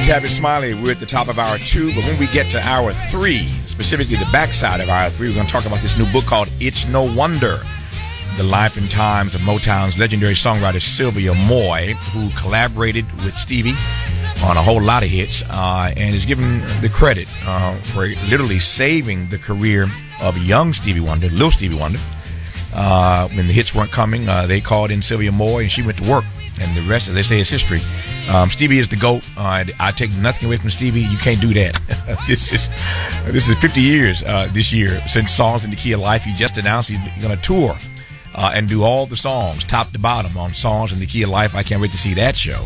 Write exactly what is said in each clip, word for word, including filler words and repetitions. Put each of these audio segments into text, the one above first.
Tavis Smiley. We're at the top of hour two, but when we get to hour three, specifically the backside of hour three, we're going to talk about this new book called It's No Wonder, The Life and Times of Motown's legendary songwriter Sylvia Moy, who collaborated with Stevie on a whole lot of hits, uh, and is given the credit uh, for literally saving the career of young Stevie Wonder, Lil Stevie Wonder. Uh, when the hits weren't coming, uh, they called in Sylvia Moy, and she went to work. And the rest, as they say, is history. Um, Stevie is the GOAT. Uh, I take nothing away from Stevie. You can't do that. this is this is fifty years uh, this year since Songs in the Key of Life. He just announced he's going to tour uh, and do all the songs, top to bottom, on Songs in the Key of Life. I can't wait to see that show.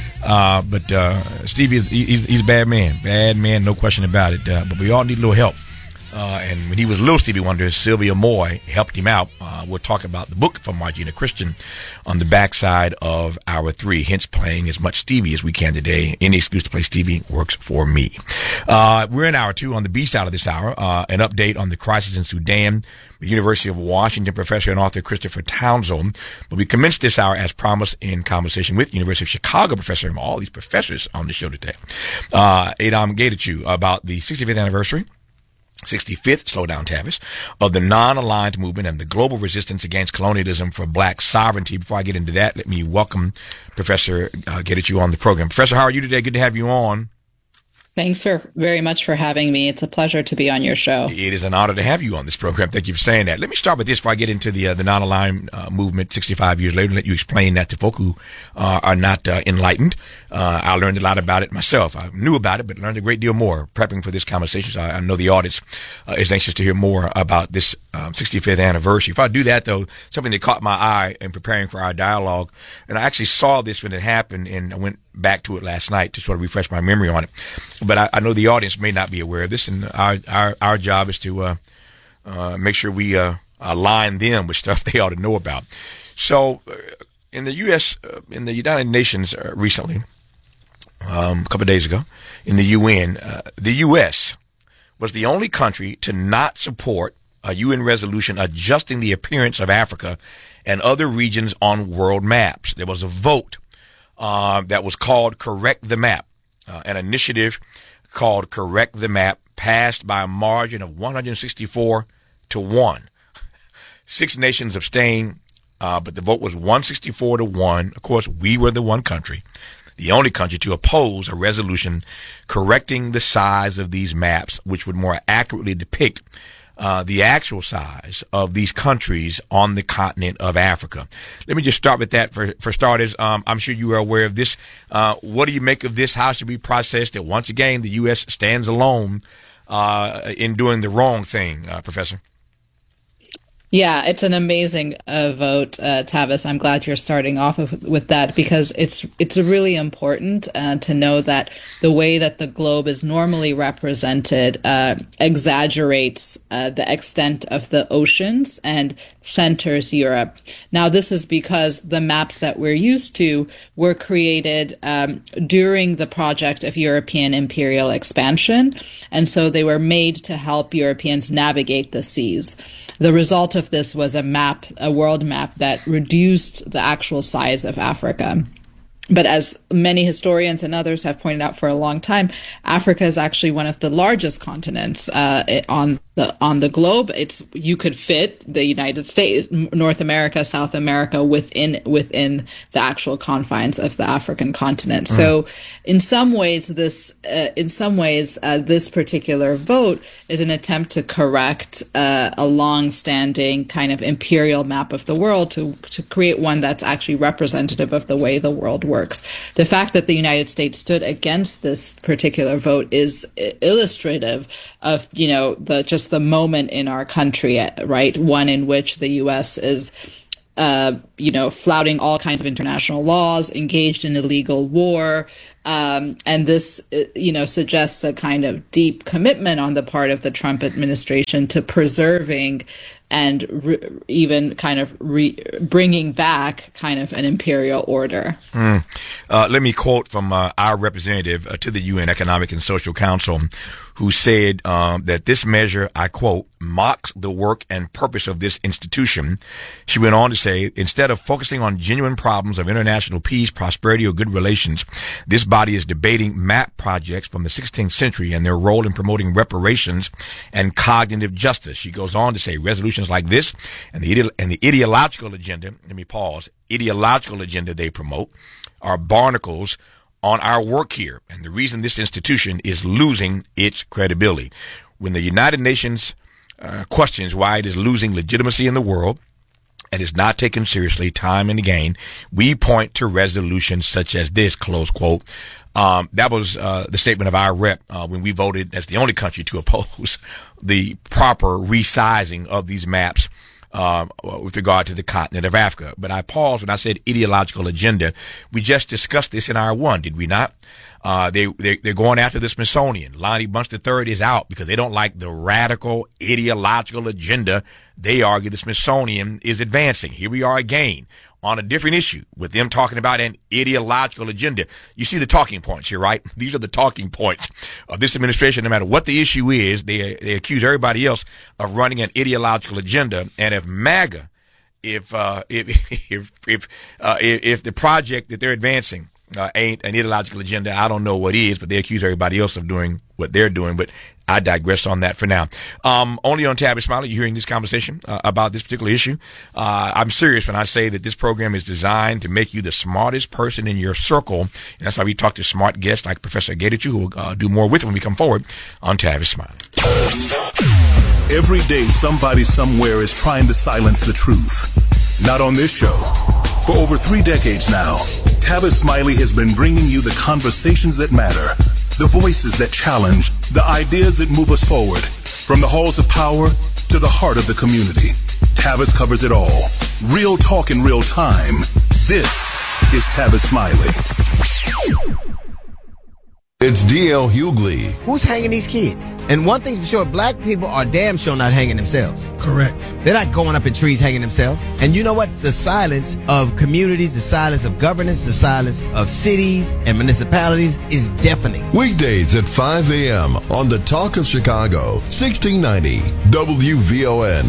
Uh, but uh, Stevie, is he's, he's a bad man. Bad man, no question about it. Uh, but we all need a little help. Uh, and when he was Lil Stevie Wonder, Sylvia Moy helped him out. Uh, we'll talk about the book from Margina Christian on the backside of hour three, hence playing as much Stevie as we can today. Any excuse to play Stevie works for me. Uh, we're in hour two. On the B side of this hour, uh, an update on the crisis in Sudan with University of Washington professor and author Christopher Townsend. But we commenced this hour, as promised, in conversation with University of Chicago professor, all these professors on the show today, uh, Adam Getachew, about the sixty-fifth anniversary sixty-fifth, slow down Tavis, of the non-aligned movement and the global resistance against colonialism for black sovereignty. Before I get into that, let me welcome Professor uh, Getachew on the program. Professor, how are you today? Good to have you on. Thanks for very much for having me. It's a pleasure to be on your show. It is an honor to have you on this program. Thank you for saying that. Let me start with this before I get into the uh, the non-aligned uh, movement sixty-five years later, and let you explain that to folk who uh, are not uh, enlightened. Uh, I learned a lot about it myself. I knew about it, but learned a great deal more prepping for this conversation. So I, I know the audience uh, is anxious to hear more about this um, sixty-fifth anniversary. If I do that, though, something that caught my eye in preparing for our dialogue, and I actually saw this when it happened, and I went back to it last night to sort of refresh my memory on it. But I, I know the audience may not be aware of this, and our our, our job is to uh, uh, make sure we uh, align them with stuff they ought to know about. So, uh, in the U S, uh, in the United Nations uh, recently, um, a couple of days ago, in the U N, uh, the U S was the only country to not support a U N resolution adjusting the appearance of Africa and other regions on world maps. There was a vote Uh, that was called Correct the Map, uh, an initiative called Correct the Map, passed by a margin of one hundred sixty-four to one. Six nations abstained, uh, but the vote was one hundred sixty-four to one. Of course, we were the one country, the only country to oppose a resolution correcting the size of these maps, which would more accurately depict Uh, the actual size of these countries on the continent of Africa. Let me just start with that for, for starters. Um, I'm sure you are aware of this. Uh, what do you make of this? How should we process it? Once again, the U S stands alone uh, in doing the wrong thing, uh, Professor. Yeah, it's an amazing uh, vote, uh, Tavis. I'm glad you're starting off with, with that, because it's it's really important uh, to know that the way that the globe is normally represented uh, exaggerates uh, the extent of the oceans and centers Europe. Now, this is because the maps that we're used to were created um, during the project of European imperial expansion, and so they were made to help Europeans navigate the seas. The result of this was a map, a world map that reduced the actual size of Africa. But as many historians and others have pointed out for a long time, Africa is actually one of the largest continents uh, on the on the globe. It's you could fit the United States, North America, South America within within the actual confines of the African continent. Mm. So, in some ways, this uh, in some ways uh, this particular vote is an attempt to correct uh, a long-standing kind of imperial map of the world to to create one that's actually representative of the way the world works. The fact that the United States stood against this particular vote is illustrative of, you know, the just the moment in our country, right? One in which the U S is, uh, you know, flouting all kinds of international laws, engaged in illegal war. Um, and this, you know, suggests a kind of deep commitment on the part of the Trump administration to preserving and re- even kind of re- bringing back kind of an imperial order. Mm. Uh, let me quote from uh, our representative uh, to the U N Economic and Social Council, who said um, that this measure, I quote, mocks the work and purpose of this institution. She went on to say, instead of focusing on genuine problems of international peace, prosperity, or good relations, this body is debating map projects from the sixteenth century and their role in promoting reparations and cognitive justice. She goes on to say resolutions like this and the ide- and the ideological agenda, let me pause, ideological agenda they promote are barnacles on our work here. And the reason this institution is losing its credibility. When the United Nations uh, questions why it is losing legitimacy in the world, and is not taken seriously time and again, we point to resolutions such as this, close quote. Um, that was uh, the statement of our rep uh, when we voted as the only country to oppose the proper resizing of these maps uh, with regard to the continent of Africa. But I paused when I said ideological agenda. We just discussed this in our one, did we not? Uh, they, they, they're going after the Smithsonian. Lonnie Bunch the third is out because they don't like the radical ideological agenda they argue the Smithsonian is advancing. Here we are again on a different issue with them talking about an ideological agenda. You see the talking points here, right? These are the talking points of this administration. No matter what the issue is, they, they accuse everybody else of running an ideological agenda. And if MAGA, if, uh, if, if, if, uh, if, if the project that they're advancing Uh, ain't an ideological agenda, I don't know what is, but they accuse everybody else of doing what they're doing. But I digress on that for now. Um, only on Tavis Smiley, you're hearing this conversation uh, about this particular issue. Uh, I'm serious when I say that this program is designed to make you the smartest person in your circle. And that's why we talk to smart guests like Professor Getachew, who will uh, do more with it when we come forward on Tavis Smiley. Every day, somebody somewhere is trying to silence the truth. Not on this show. For over three decades now, Tavis Smiley has been bringing you the conversations that matter, the voices that challenge, the ideas that move us forward. From the halls of power to the heart of the community, Tavis covers it all. Real talk in real time. This is Tavis Smiley. It's D L Hughley. Who's hanging these kids? And one thing's for sure, black people are damn sure not hanging themselves. Correct. They're not going up in trees hanging themselves. And you know what? The silence of communities, the silence of governance, the silence of cities and municipalities is deafening. Weekdays at five a.m. on The Talk of Chicago, sixteen ninety W V O N.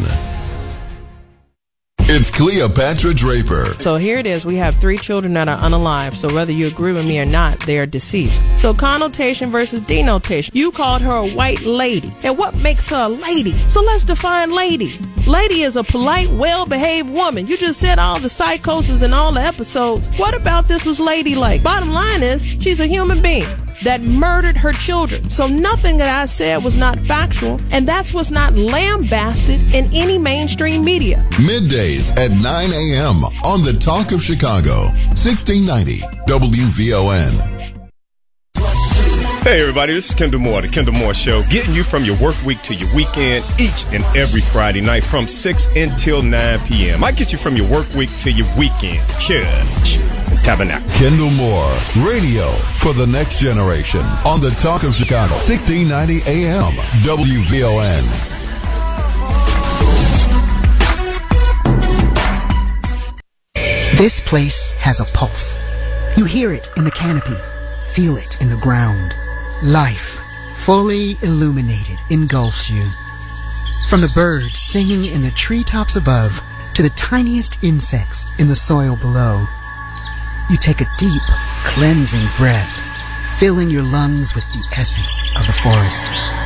It's Cleopatra Draper. So here it is. We have three children that are unalive. So whether you agree with me or not, they are deceased. So connotation versus denotation. You called her a white lady. And what makes her a lady? So let's define lady. Lady is a polite, well-behaved woman. You just said all the psychosis and all the episodes. What about this was ladylike? Bottom line is, she's a human being that murdered her children. So nothing that I said was not factual, and that's what's not lambasted in any mainstream media. Middays at nine a.m. on The Talk of Chicago, sixteen ninety W V O N. Hey everybody, this is Kendall Moore, the Kendall Moore Show, getting you from your work week to your weekend each and every Friday night from six until nine p.m. I get you from your work week to your weekend. Church and Tabernacle. Kendall Moore, radio for the next generation on The Talk of Chicago, sixteen ninety A M W V O N. This place has a pulse. You hear it in the canopy, feel it in the ground. Life, fully illuminated, engulfs you. From the birds singing in the treetops above to the tiniest insects in the soil below, you take a deep, cleansing breath, filling your lungs with the essence of the forest.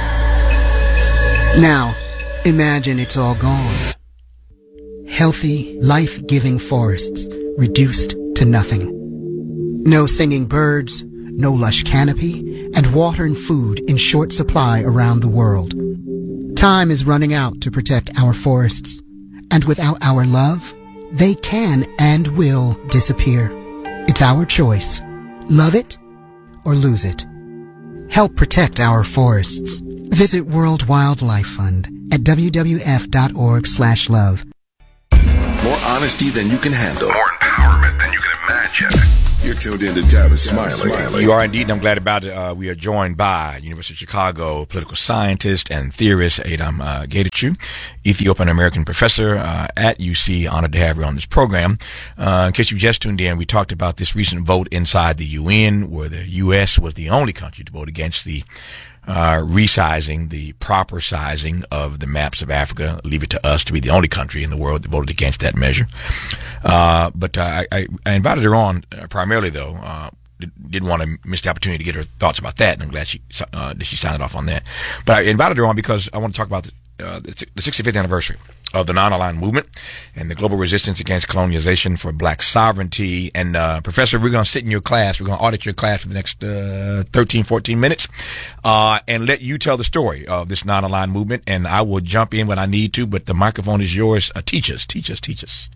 Now, imagine it's all gone. Healthy, life-giving forests reduced to nothing. No singing birds, no lush canopy, and water and food in short supply around the world. Time is running out to protect our forests, and without our love, they can and will disappear. It's our choice. Love it or lose it. Help protect our forests. Visit World Wildlife Fund at w w f dot org slash love. More honesty than you can handle. More empowerment than you can imagine. You're tuned in to Tavis Smiley. You are indeed, and I'm glad about it. Uh, we are joined by University of Chicago political scientist and theorist Adam uh, Getachew, Ethiopian-American professor uh, at U C. Honored to have you on this program. Uh, in case you just tuned in, we talked about this recent vote inside the U N where the U S was the only country to vote against the Uh, resizing, the proper sizing of the maps of Africa. Leave it to us to be the only country in the world that voted against that measure. Uh, but uh, I, I invited her on uh, primarily, though, uh, didn't want to miss the opportunity to get her thoughts about that, and I'm glad she uh, that she signed off on that. But I invited her on because I want to talk about the, uh, the sixty-fifth anniversary of the non-aligned movement and the global resistance against colonialization for black sovereignty. And uh, Professor, we're going to sit in your class. We're going to audit your class for the next uh, thirteen, fourteen minutes uh, and let you tell the story of this non-aligned movement. And I will jump in when I need to, but the microphone is yours. Uh, teach us, teach us, teach us.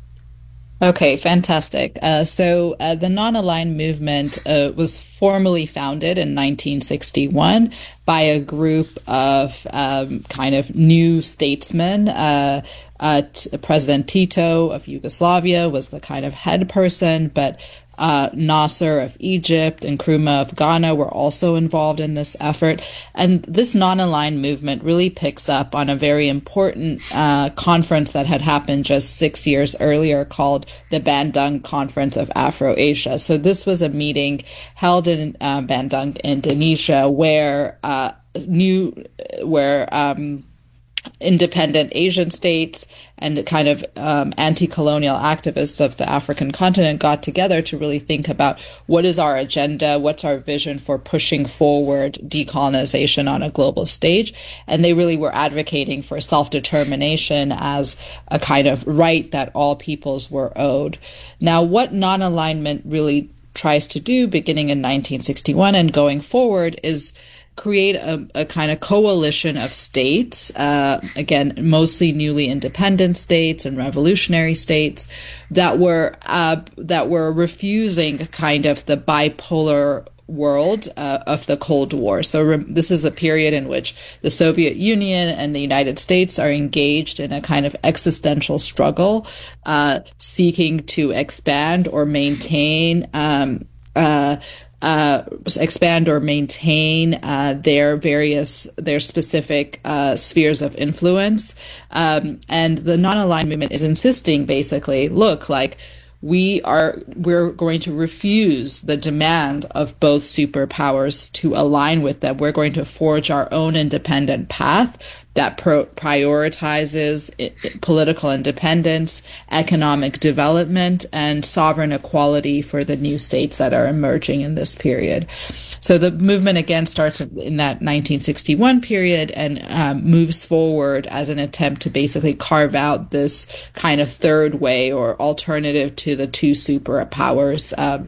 Okay, fantastic. Uh, so uh, the non-aligned movement uh, was formally founded in nineteen sixty-one by a group of um, kind of new statesmen. Uh, uh, t- President Tito of Yugoslavia was the kind of head person, but Uh, Nasser of Egypt and Nkrumah of Ghana were also involved in this effort. And this non-aligned movement really picks up on a very important uh, conference that had happened just six years earlier called the Bandung Conference of Afro-Asia. So this was a meeting held in uh, Bandung, Indonesia, where uh, new, where um, independent Asian states and kind of um, anti-colonial activists of the African continent got together to really think about what is our agenda, what's our vision for pushing forward decolonization on a global stage. And they really were advocating for self-determination as a kind of right that all peoples were owed. Now, what non-alignment really tries to do, beginning in nineteen sixty-one and going forward, is create a, a kind of coalition of states, uh, again, mostly newly independent states and revolutionary states that were uh, that were refusing kind of the bipolar world uh, of the Cold War. So re- this is the period in which the Soviet Union and the United States are engaged in a kind of existential struggle, uh, seeking to expand or maintain um, uh, Uh, expand or maintain uh, their various, their specific uh, spheres of influence. Um, and the non-aligned movement is insisting, basically, look, like, we are, we're going to refuse the demand of both superpowers to align with them. We're going to forge our own independent path that pro- prioritizes I- political independence, economic development, and sovereign equality for the new states that are emerging in this period. So the movement again starts in that nineteen sixty-one period and um, moves forward as an attempt to basically carve out this kind of third way or alternative to the two superpowers um,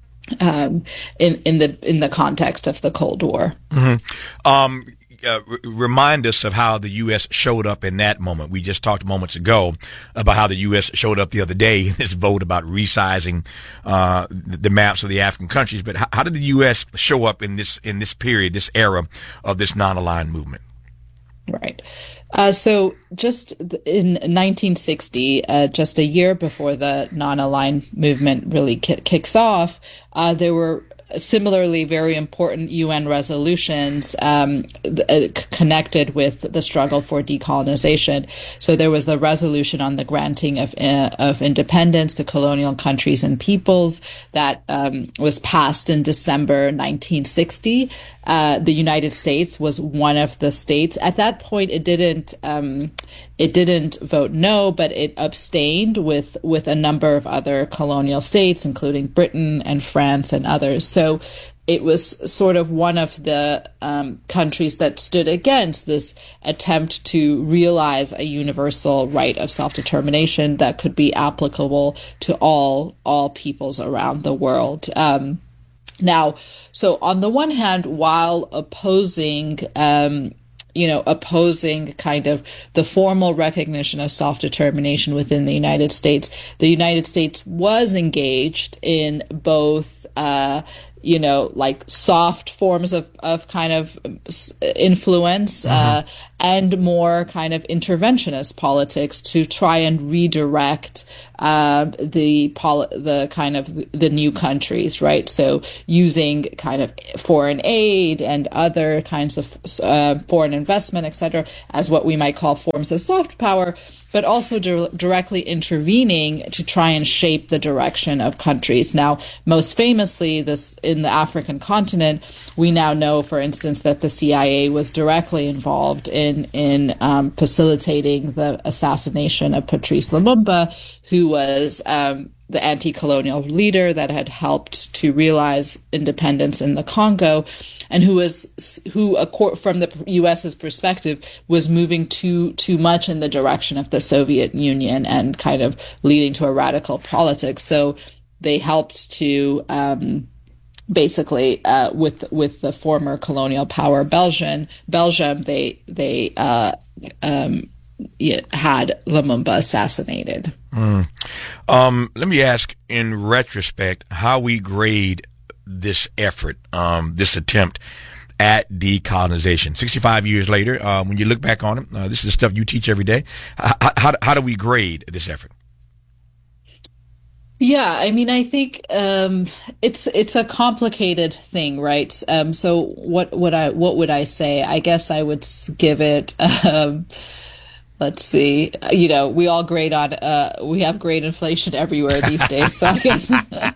um, in in the in the context of the Cold War. Mm-hmm. Um, Uh, r- remind us of how the U S showed up in that moment. We just talked moments ago about how the U S showed up the other day in this vote about resizing uh, the, the maps of the African countries. But how, how did the U S show up in this in this period, this era of this non-aligned movement? Right. Uh, so just in nineteen sixty, uh, just a year before the non-aligned movement really ki- kicks off, uh, there were similarly very important U N resolutions um, th- connected with the struggle for decolonization. So there was the resolution on the granting of uh, of independence to colonial countries and peoples that um, was passed in December nineteen sixty. Uh, the United States was one of the states. At that point, it didn't um, it didn't vote no, but it abstained with with a number of other colonial states, including Britain and France and others. So it was sort of one of the um, countries that stood against this attempt to realize a universal right of self-determination that could be applicable to all all peoples around the world. Um, Now, so on the one hand, while opposing, um, you know, opposing kind of the formal recognition of self-determination within the United States, the United States was engaged in both, uh, you know, like soft forms of, of kind of influence, uh, and more kind of interventionist politics to try and redirect uh, the poli- the kind of the new countries, right? So using kind of foreign aid and other kinds of uh, foreign investment, et cetera, as what we might call forms of soft power, but also di- directly intervening to try and shape the direction of countries. Now, most famously, this in the African continent, we now know, for instance, that the C I A was directly involved in in um, facilitating the assassination of Patrice Lumumba, who was um, the anti-colonial leader that had helped to realize independence in the Congo, and who was who, from the U S's perspective, was moving too too much in the direction of the Soviet Union and kind of leading to a radical politics. So they helped to um, basically uh, with with the former colonial power Belgium. Belgium, they they uh, um, had Lumumba assassinated. Mm. Um, let me ask, in retrospect, how we grade this effort, um, this attempt at decolonization. sixty-five years later, uh, when you look back on it, uh, this is stuff you teach every day. How, how, how do we grade this effort? Yeah, I mean, I think um, it's it's a complicated thing, right? Um, so what would I what would I say? I guess I would give it. Um, Let's see. You know, we all grade on. Uh, we have grade inflation everywhere these days, so I guess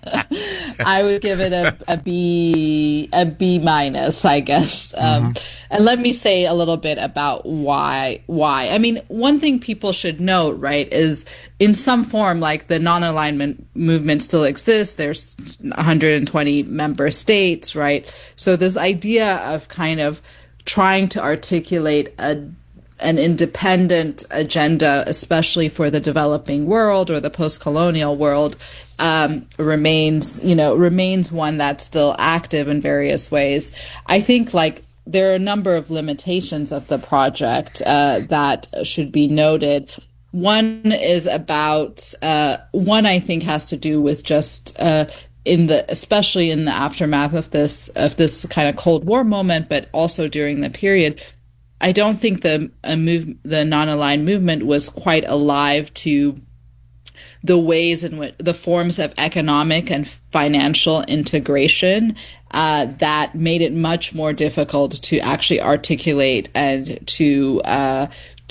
I would give it a, a B, a B minus, I guess. Um, mm-hmm. And let me say a little bit about why. Why? I mean, one thing people should note, right, is in some form, like the non-alignment movement still exists. There's one hundred twenty member states, right? So this idea of kind of trying to articulate a an independent agenda, especially for the developing world or the post-colonial world, um, remains, you know, remains one that's still active in various ways. I think, like, there are a number of limitations of the project uh, that should be noted. One is about, uh, one I think has to do with just uh, in the, especially in the aftermath of this, of this kind of Cold War moment, but also during the period, I don't think the a move the non-aligned movement was quite alive to the ways in which the forms of economic and financial integration uh, that made it much more difficult to actually articulate and to uh,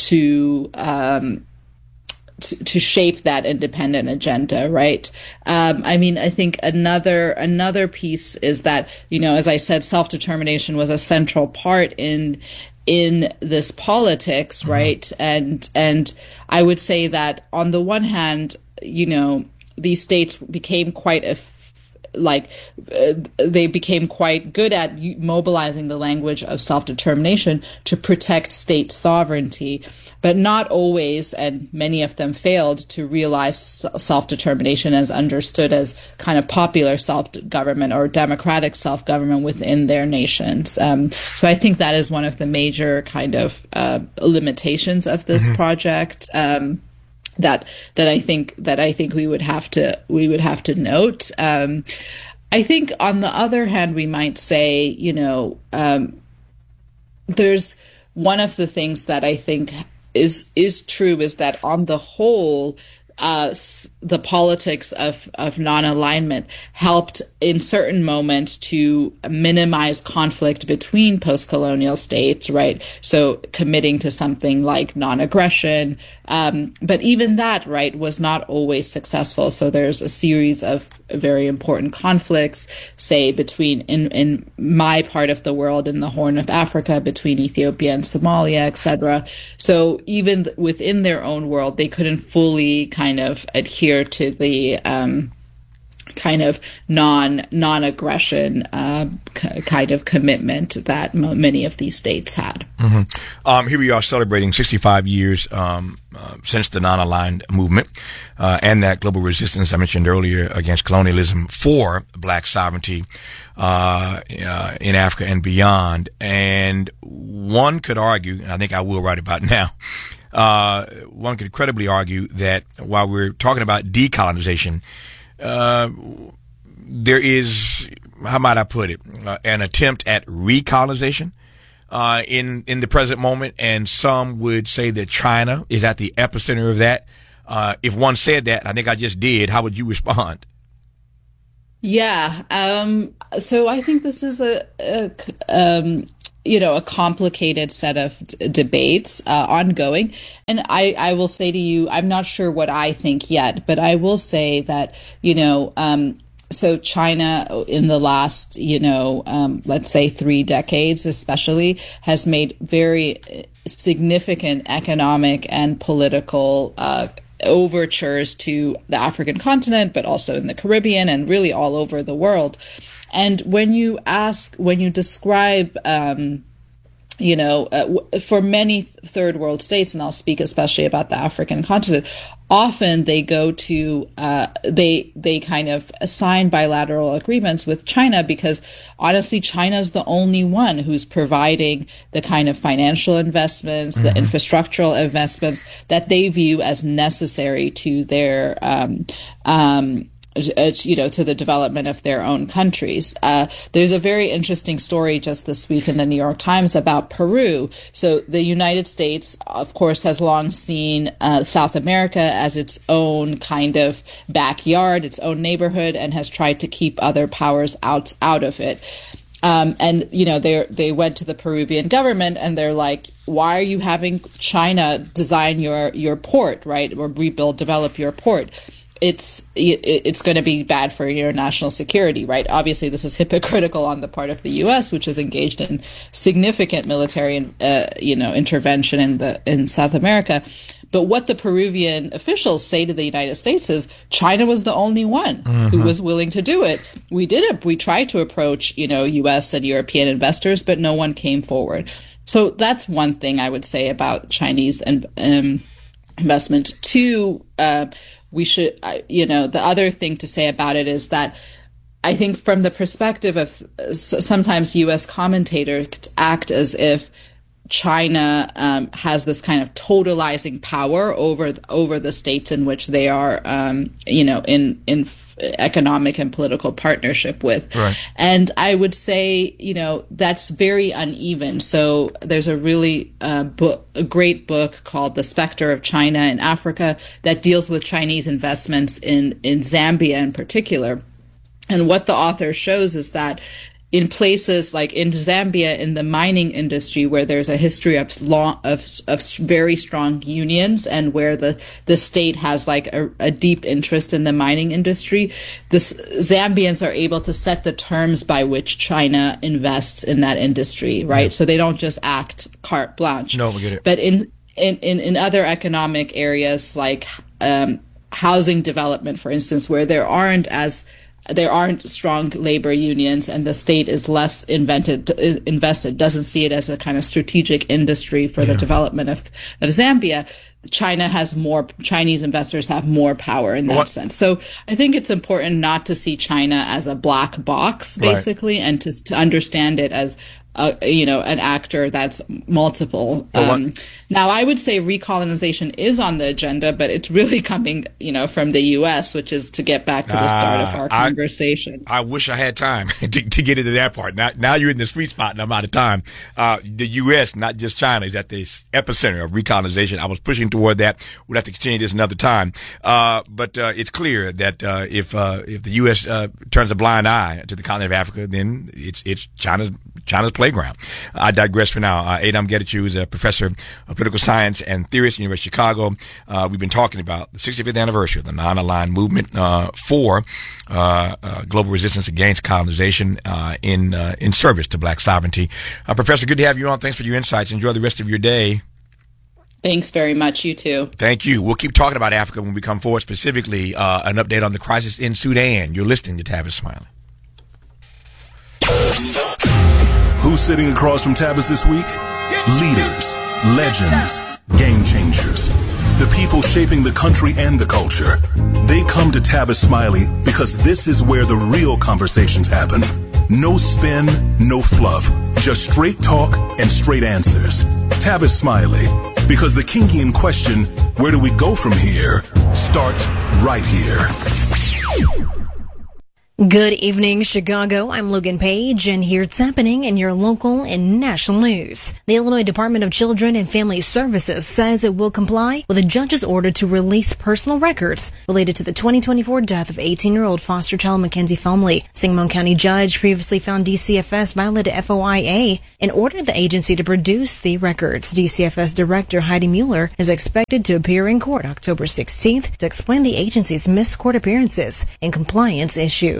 to um, To, to shape that independent agenda, right? Um, I mean, I think another another piece is that, you know, as I said, self-determination was a central part in in this politics, right? Mm-hmm. And and I would say that on the one hand, you know, these states became quite a like uh, they became quite good at mobilizing the language of self-determination to protect state sovereignty, but not always, and many of them failed to realize self-determination as understood as kind of popular self-government or democratic self-government within their nations. Um, so I think that is one of the major kind of uh, limitations of this mm-hmm. project. Um, that that I think that I think we would have to we would have to note. Um, I think on the other hand, we might say, you know, um, there's one of the things that I think is is true is that on the whole, uh, the politics of of non-alignment helped in certain moments to minimize conflict between post-colonial states, right? So committing to something like non-aggression. Um, but even that, right, was not always successful. So there's a series of very important conflicts, say, between, in, in my part of the world, in the Horn of Africa, between Ethiopia and Somalia, et cetera. So even within their own world, they couldn't fully kind of adhere to the um, kind of non, non-aggression uh, c- kind of commitment that m- many of these states had. Mm-hmm. Um, here we are celebrating sixty-five years um, uh, since the non-aligned movement uh, and that global resistance I mentioned earlier against colonialism for black sovereignty uh, uh, in Africa and beyond. And one could argue, and I think I will right about now, uh, one could credibly argue that while we're talking about decolonization, Uh, there is, how might I put it, uh, an attempt at recolonization uh, in in the present moment, and some would say that China is at the epicenter of that. Uh, if one said that, I think I just did, how would you respond? Yeah, um, so I think this is a, a um, you know, a complicated set of d- debates uh, ongoing. And I, I will say to you, I'm not sure what I think yet, but I will say that, you know, um, so China in the last, you know, um, let's say three decades especially, has made very significant economic and political uh overtures to the African continent, but also in the Caribbean and really all over the world. And when you ask, when you describe, um, you know, uh, for many third world states, and I'll speak especially about the African continent, often they go to, uh, they, they kind of sign bilateral agreements with China because honestly, China's the only one who's providing the kind of financial investments, mm-hmm. the infrastructural investments that they view as necessary to their, um, um, you know, to the development of their own countries. Uh, there's a very interesting story just this week in the New York Times about Peru. So the United States, of course, has long seen uh, South America as its own kind of backyard, its own neighborhood, and has tried to keep other powers out, out of it. Um, and, you know, they they went to the Peruvian government and they're like, why are you having China design your, your port, right, or rebuild, develop your port? It's it's going to be bad for your national security, right? Obviously, this is hypocritical on the part of the U S, which is engaged in significant military, uh, you know, intervention in the in South America. But what the Peruvian officials say to the United States is China was the only one mm-hmm. who was willing to do it. We did it. We tried to approach, you know, U S and European investors, but no one came forward. So that's one thing I would say about Chinese and um, investment. Two. Uh, We should, you know, the other thing to say about it is that I think from the perspective of sometimes U S commentators act as if China um, has this kind of totalizing power over over the states in which they are, um, you know, in in economic and political partnership with. Right. And I would say, you know, that's very uneven. So there's a really uh, book, a great book called The Specter of China in Africa that deals with Chinese investments in, in Zambia in particular. And what the author shows is that in places like in Zambia, in the mining industry, where there's a history of long, of, of very strong unions and where the, the state has like a, a deep interest in the mining industry, the Zambians are able to set the terms by which China invests in that industry, right? Yeah. So they don't just act carte blanche. No, we get it. But in, in, in, in other economic areas like um, housing development, for instance, where there aren't as there aren't strong labor unions and the state is less invented, invested, doesn't see it as a kind of strategic industry for yeah. the development of, of Zambia. China has more, Chinese investors have more power in that what? sense. So I think it's important not to see China as a black box, basically, right. and to, to understand it as Uh, you know, an actor that's multiple. Um, now, I would say recolonization is on the agenda, but it's really coming, you know, from the U S, which is to get back to the start uh, of our conversation. I, I wish I had time to, to get into that part. Now, now you're in the sweet spot and I'm out of time. Uh, the U S, not just China, is at the epicenter of recolonization. I was pushing toward that. We'll have to continue this another time. Uh, but, uh, it's clear that, uh, if, uh, if the U S, uh, turns a blind eye to the continent of Africa, then it's, it's China's, China's playground. I digress for now. Uh, Adom Getachew is a professor of political science and theorist at the University of Chicago. Uh, we've been talking about the sixty-fifth anniversary of the non-aligned movement uh, for uh, uh, global resistance against colonization uh, in uh, in service to black sovereignty. Uh, Professor, good to have you on. Thanks for your insights. Enjoy the rest of your day. Thanks very much. You too. Thank you. We'll keep talking about Africa when we come forward, specifically uh, an update on the crisis in Sudan. You're listening to Tavis Smiley. Who's sitting across from Tavis this week? Leaders, legends, game changers. The people shaping the country and the culture. They come to Tavis Smiley because this is where the real conversations happen. No spin, no fluff. Just straight talk and straight answers. Tavis Smiley. Because the kinky question, where do we go from here, starts right here. Good evening, Chicago. I'm Logan Page, and here's what's happening in your local and national news. The Illinois Department of Children and Family Services says it will comply with a judge's order to release personal records related to the twenty twenty-four death of eighteen-year-old foster child Mackenzie Felmley. Sangamon County judge previously found D C F S violated F O I A and ordered the agency to produce the records. D C F S Director Heidi Mueller is expected to appear in court October sixteenth to explain the agency's missed court appearances and compliance issues.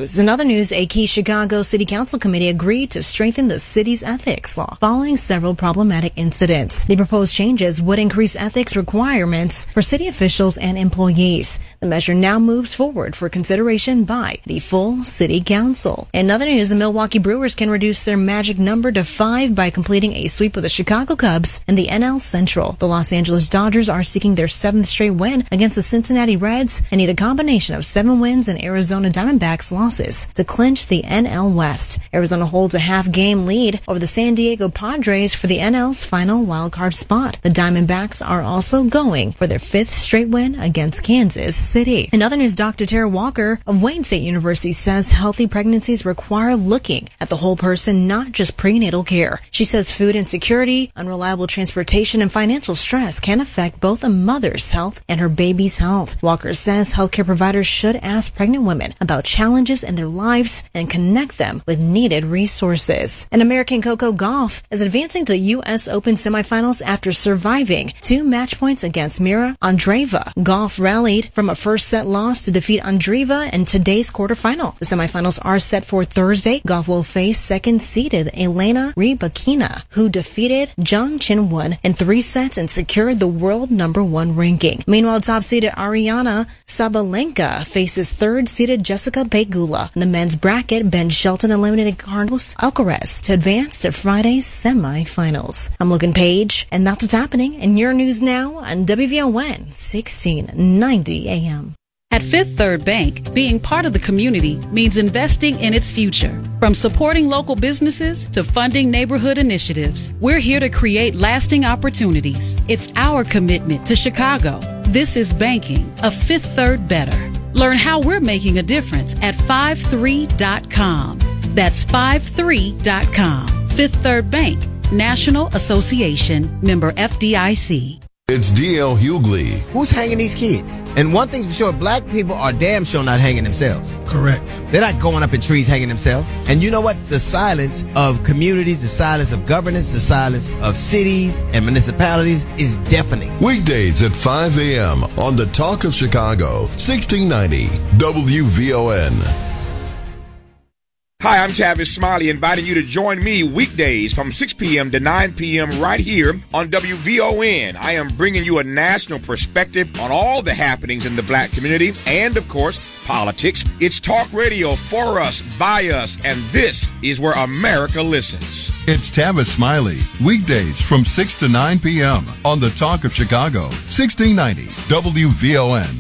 news. In other news, a key Chicago City Council committee agreed to strengthen the city's ethics law following several problematic incidents. The proposed changes would increase ethics requirements for city officials and employees. The measure now moves forward for consideration by the full City Council. In other news, the Milwaukee Brewers can reduce their magic number to five by completing a sweep of the Chicago Cubs and the N L Central. The Los Angeles Dodgers are seeking their seventh straight win against the Cincinnati Reds and need a combination of seven wins and Arizona Diamondbacks losses to clinch the N L West. Arizona holds a half-game lead over the San Diego Padres for the N L's final wildcard spot. The Diamondbacks are also going for their fifth straight win against Kansas City. In other news, Doctor Tara Walker of Wayne State University says healthy pregnancies require looking at the whole person, not just prenatal care. She says food insecurity, unreliable transportation, and financial stress can affect both a mother's health and her baby's health. Walker says healthcare providers should ask pregnant women about challenges in their lives and connect them with needed resources. And American Coco Golf is advancing to the U S Open semifinals after surviving two match points against Mira Andreeva. Golf rallied from a first set loss to defeat Andreeva in today's quarterfinal. The semifinals are set for Thursday. Golf will face second-seeded Elena Rybakina, who defeated Jung Chin-won in three sets and secured the world number one ranking. Meanwhile, top-seeded Ariana Sabalenka faces third-seeded Jessica Pegula. In the men's bracket, Ben Shelton eliminated Carlos Alcaraz to advance to Friday's semifinals. I'm Logan Page, and that's what's happening in your news now on W V O N sixteen ninety A M. At Fifth Third Bank, being part of the community means investing in its future. From supporting local businesses to funding neighborhood initiatives, we're here to create lasting opportunities. It's our commitment to Chicago. This is banking, a Fifth Third better. Learn how we're making a difference at five three dot com. That's five three dot com. Fifth Third Bank, National Association, member F D I C. It's D L Hughley. Who's hanging these kids? And one thing's for sure, black people are damn sure not hanging themselves. Correct. They're not going up in trees hanging themselves. And you know what? The silence of communities, the silence of governance, the silence of cities and municipalities is deafening. Weekdays at five a.m. on The Talk of Chicago, sixteen ninety W V O N. Hi, I'm Tavis Smiley, inviting you to join me weekdays from six p.m. to nine p.m. right here on W V O N. I am bringing you a national perspective on all the happenings in the black community and, of course, politics. It's talk radio for us, by us, and this is where America listens. It's Tavis Smiley, weekdays from six to nine p.m. on The Talk of Chicago, sixteen ninety W V O N.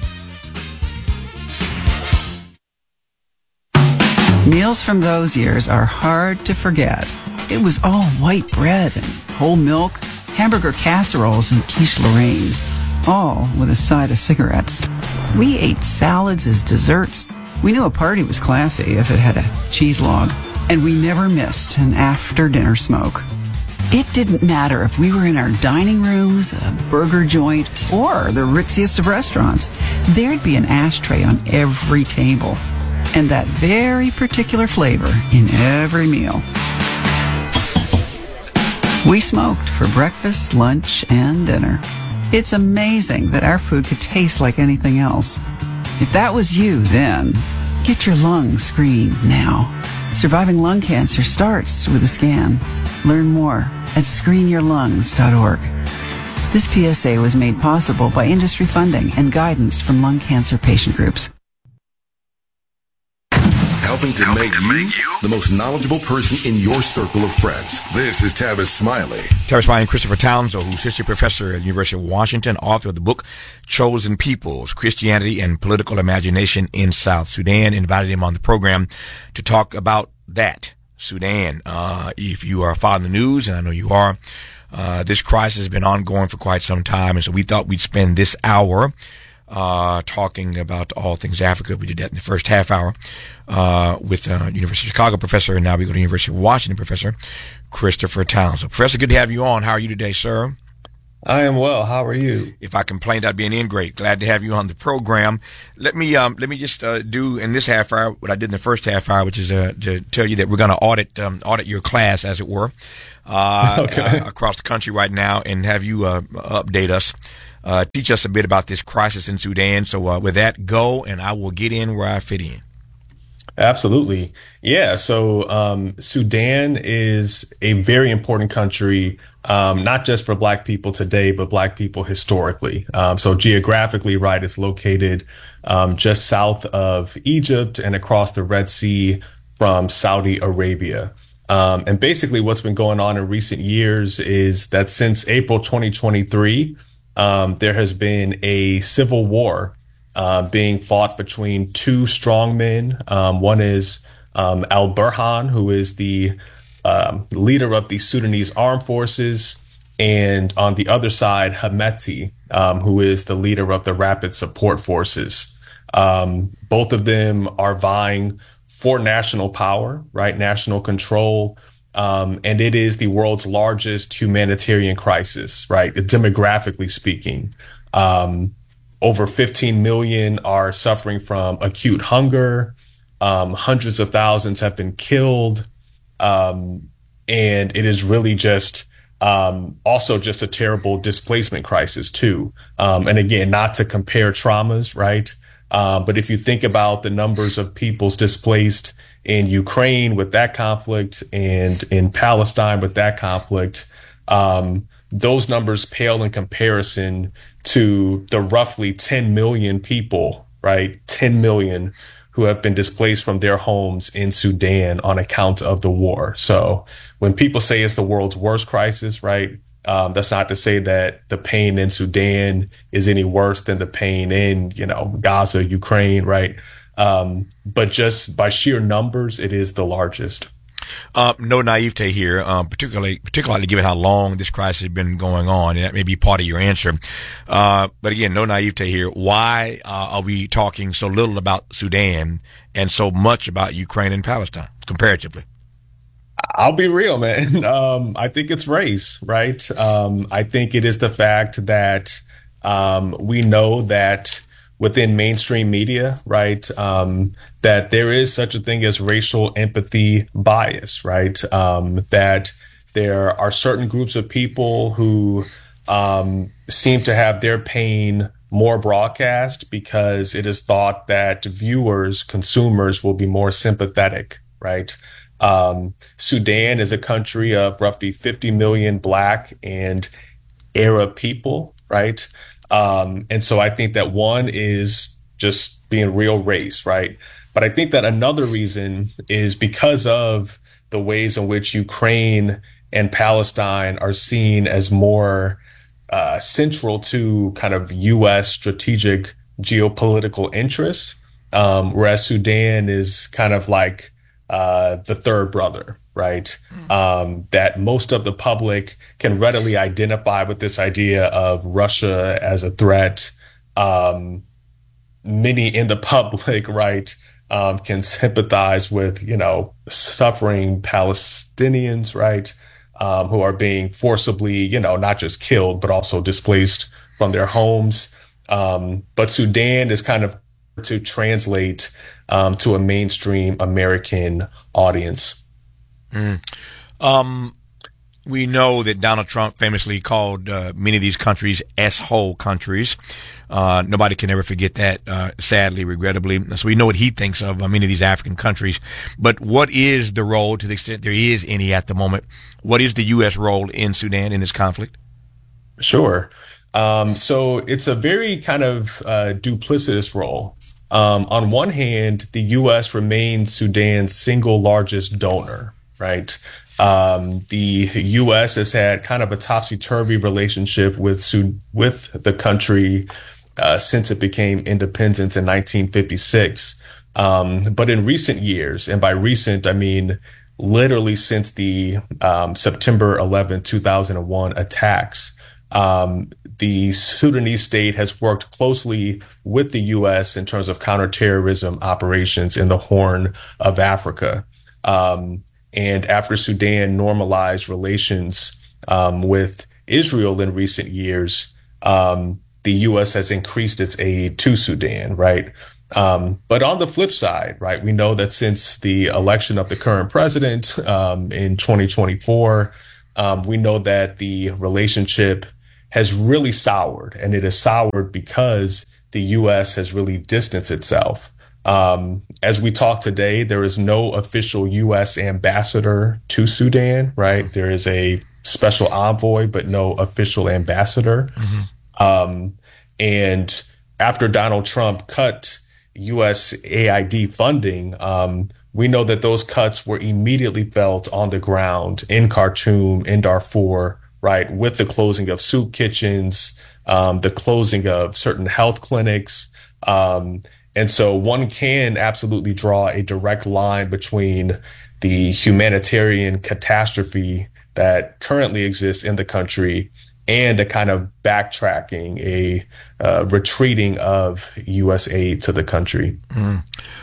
Meals from those years are hard to forget. It was all white bread and whole milk, hamburger casseroles and quiche Lorraines, all with a side of cigarettes. We ate salads as desserts. We knew a party was classy if it had a cheese log, and we never missed an after-dinner smoke. It didn't matter if we were in our dining rooms, a burger joint, or the ritziest of restaurants. There'd be an ashtray on every table, and that very particular flavor in every meal. We smoked for breakfast, lunch, and dinner. It's amazing that our food could taste like anything else. If that was you then, get your lungs screened now. Surviving lung cancer starts with a scan. Learn more at screen your lungs dot org. This P S A was made possible by industry funding and guidance from lung cancer patient groups. Helping to, Helping make, to you make you the most knowledgeable person in your circle of friends. This is Tavis Smiley. Tavis Smiley and Christopher Townsend, who's history professor at the University of Washington, author of the book Chosen Peoples, Christianity and Political Imagination in South Sudan. Invited him on the program to talk about that, Sudan. Uh, if you are following the news, and I know you are, uh, this crisis has been ongoing for quite some time, and so we thought we'd spend this hour Uh, talking about all things Africa. We did that in the first half hour, uh, with, uh, University of Chicago professor, and now we go to University of Washington professor, Christopher Townsend. So, Professor, good to have you on. How are you today, sir? I am well. How are you? If I complained, I'd be an ingrate. Glad to have you on the program. Let me, um, let me just, uh, do in this half hour what I did in the first half hour, which is, uh, to tell you that we're going to audit, um, audit your class, as it were, uh, okay. uh, across the country right now, and have you, uh, update us. Uh, teach us a bit about this crisis in Sudan. So uh, with that, go, and I will get in where I fit in. Absolutely. Yeah. So um, Sudan is a very important country, um, not just for Black people today, but Black people historically. Um, so geographically, right, it's located um, just south of Egypt and across the Red Sea from Saudi Arabia. Um, and basically what's been going on in recent years is that since April twenty twenty-three, um, there has been a civil war Uh, being fought between two strong men. Um, one is um, Al Burhan, who is the um, leader of the Sudanese armed forces, and on the other side, Hemeti, um, who is the leader of the Rapid Support Forces. Um, both of them are vying for national power, right? National control. Um, and it is the world's largest humanitarian crisis, right? Demographically speaking. Um, Over fifteen million are suffering from acute hunger. Um, hundreds of thousands have been killed. Um, and it is really just um, also just a terrible displacement crisis, too. Um, and again, not to compare traumas, right? Uh, but if you think about the numbers of peoples displaced in Ukraine with that conflict and in Palestine with that conflict, um, those numbers pale in comparison to the roughly ten million people, right? ten million who have been displaced from their homes in Sudan on account of the war. So when people say it's the world's worst crisis, right? Um, that's not to say that the pain in Sudan is any worse than the pain in, you know, Gaza, Ukraine, right? Um, but just by sheer numbers, it is the largest. Uh, no naivete here, um, particularly, particularly given how long this crisis has been going on, and that may be part of your answer. Uh, but again, no naivete here. Why uh, are we talking so little about Sudan and so much about Ukraine and Palestine, comparatively? I'll be real, man. Um, I think it's race, right? Um, I think it is the fact that um, we know that within mainstream media, right, um, that there is such a thing as racial empathy bias, right? Um, that there are certain groups of people who um, seem to have their pain more broadcast because it is thought that viewers, consumers will be more sympathetic, right? Um, Sudan is a country of roughly fifty million Black and Arab people, right? Um, and so I think that one is just being real race, right? But I think that another reason is because of the ways in which Ukraine and Palestine are seen as more uh, central to kind of U S strategic geopolitical interests, um, whereas Sudan is kind of like uh, the third brother, right? Um, that most of the public can readily identify with this idea of Russia as a threat. Um, many in the public, right, um, can sympathize with, you know, suffering Palestinians, right, um, who are being forcibly, you know, not just killed, but also displaced from their homes. Um, but Sudan is kind of to translate um, to a mainstream American audience. Mm. Um, we know that Donald Trump famously called uh, many of these countries S-hole countries. Uh, nobody can ever forget that, uh, sadly, regrettably. So we know what he thinks of uh, many of these African countries. But what is the role, to the extent there is any at the moment, what is the U S role in Sudan in this conflict? Sure. Um, so it's a very kind of uh, duplicitous role. Um, on one hand, the U S remains Sudan's single largest donor, right? Um, the U S has had kind of a topsy-turvy relationship with Sud- with the country uh, since it became independent in nineteen fifty-six. Um, but in recent years, and by recent, I mean literally since the um, September eleventh, two thousand one attacks, um, the Sudanese state has worked closely with the U S in terms of counterterrorism operations in the Horn of Africa. Um, and after Sudan normalized relations um, with Israel in recent years, um, the U S has increased its aid to Sudan, right? Um, but on the flip side, right, we know that since the election of the current president um, in twenty twenty-four, um, we know that the relationship has really soured, and it has soured because the U S has really distanced itself Um, as we talk today, there is no official U S ambassador to Sudan, right? There is a special envoy, but no official ambassador. Mm-hmm. Um, and after Donald Trump cut U S A I D funding, um, we know that those cuts were immediately felt on the ground in Khartoum, in Darfur, right, with the closing of soup kitchens, um, the closing of certain health clinics. Um, and so one can absolutely draw a direct line between the humanitarian catastrophe that currently exists in the country and a kind of backtracking, a uh, retreating of U S aid to the country. Mm.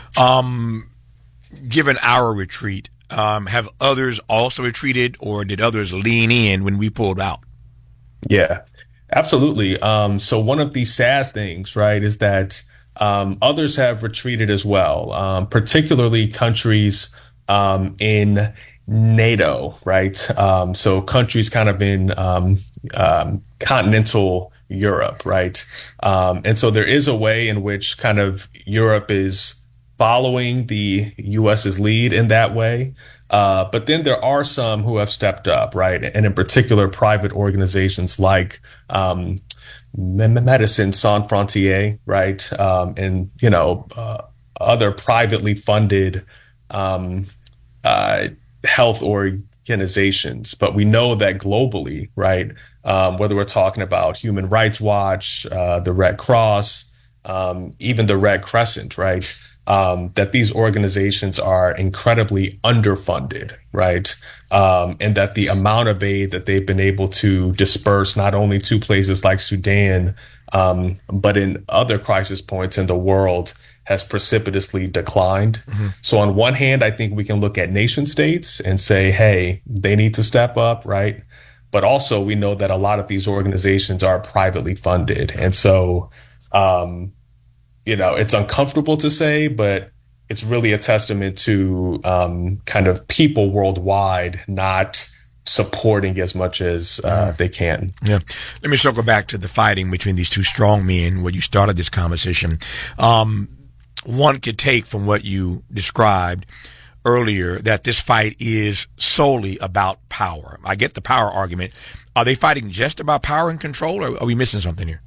Um, given our retreat, um, have others also retreated, or did others lean in when we pulled out? Yeah, absolutely. Um, so one of the sad things, right, is that um, others have retreated as well, um, particularly countries um, in NATO, right? Um, so countries kind of in um, um, continental Europe, right? Um, and so there is a way in which kind of Europe is following the U S's lead in that way. Uh, but then there are some who have stepped up, right? And in particular, private organizations like um, Médecins Sans Frontières, right? Um, and, you know, uh, other privately funded um, uh health organizations. But we know that globally, right, um, whether we're talking about Human Rights Watch, uh, the Red Cross, um, even the Red Crescent, right, um, that these organizations are incredibly underfunded, right, um, and that the amount of aid that they've been able to disperse not only to places like Sudan, um, but in other crisis points in the world has precipitously declined. Mm-hmm. So on one hand, I think we can look at nation states and say, hey, they need to step up, right? But also we know that a lot of these organizations are privately funded. And so, um, you know, it's uncomfortable to say, but it's really a testament to um, kind of people worldwide not supporting as much as uh, they can. Yeah. Let me circle back to the fighting between these two strong men where you started this conversation. Um, One could take from what you described earlier that this fight is solely about power. I get the power argument. Are they fighting just about power and control, or are we missing something here?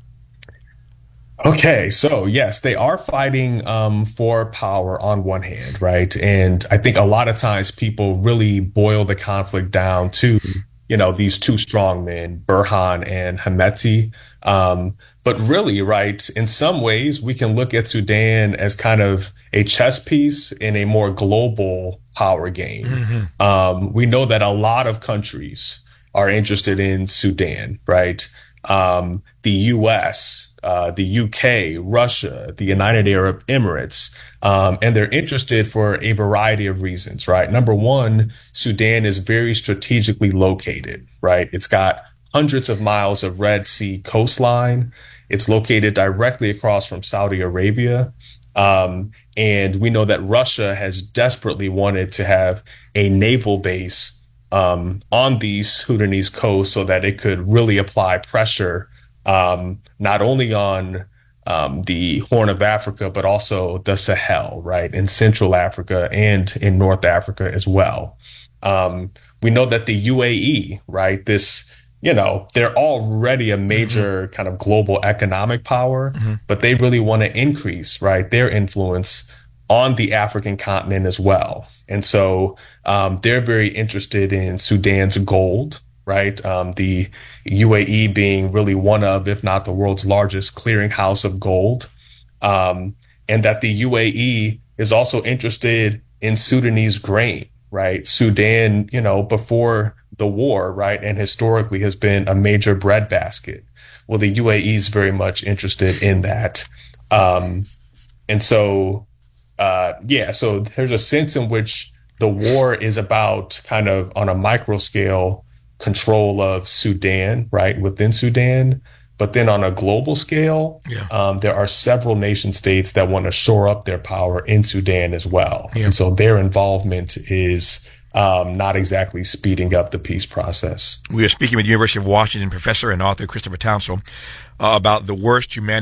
Okay, so yes, they are fighting um, for power on one hand, right? And I think a lot of times people really boil the conflict down to, you know, these two strong men, Burhan and Hemeti. Um, But really, right, in some ways, we can look at Sudan as kind of a chess piece in a more global power game. Mm-hmm. Um, we know that a lot of countries are interested in Sudan, right? Um, the U S, uh, the U K, Russia, the United Arab Emirates, um, and they're interested for a variety of reasons, right? Number one, Sudan is very strategically located, right? It's got hundreds of miles of Red Sea coastline. It's located directly across from Saudi Arabia. Um, and we know that Russia has desperately wanted to have a naval base um, on the Sudanese coast so that it could really apply pressure, um, not only on um, the Horn of Africa, but also the Sahel, right, in Central Africa and in North Africa as well. Um, we know that the U A E, right, this you know, they're already a major mm-hmm. kind of global economic power, mm-hmm. but they really want to increase, right, their influence on the African continent as well. And so um, they're very interested in Sudan's gold, right? Um, the U A E being really one of, if not the world's largest clearinghouse of gold. Um, and that the U A E is also interested in Sudanese grain, right? Sudan, you know, before the war, right, and historically has been a major breadbasket. Well, the U A E is very much interested in that. Um, and so, uh, yeah, so there's a sense in which the war is about kind of on a micro scale control of Sudan, right, within Sudan. But then on a global scale, yeah. um, there are several nation states that want to shore up their power in Sudan as well. Yeah. And so their involvement is um, not exactly speeding up the peace process. We are speaking with University of Washington professor and author Christopher Townsend uh, about the worst humanitarian